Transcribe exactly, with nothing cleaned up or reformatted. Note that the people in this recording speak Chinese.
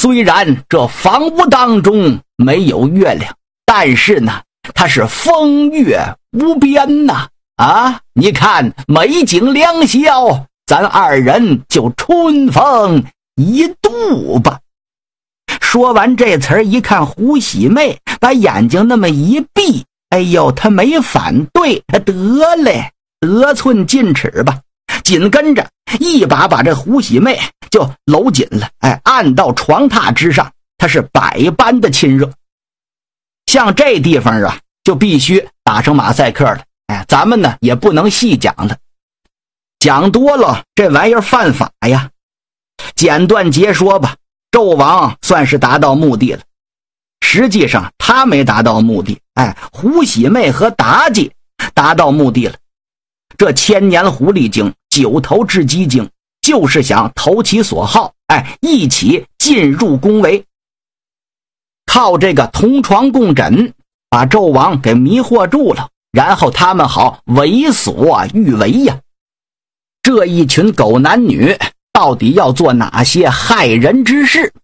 虽然这房屋当中没有月亮，但是呢，它是风月无边呐！啊，你看美景良宵，咱二人就春风一度吧。说完这词儿，一看胡喜妹把眼睛那么一闭，哎呦，他没反对，他得嘞，得寸进尺吧。紧跟着一把把这胡喜妹就搂紧了，哎，按到床榻之上，他是百般的亲热。像这地方啊，就必须打上马赛克了，哎，咱们呢也不能细讲了，讲多了这玩意儿犯法呀。简短截说吧，纣王算是达到目的了。实际上他没达到目的，哎，胡喜妹和妲己达到目的了。这千年狐狸精，九头雉鸡精，就是想投其所好，哎，一起进入宫闱，靠这个同床共枕把纣王给迷惑住了，然后他们好为所欲为呀。这一群狗男女到底要做哪些害人之事？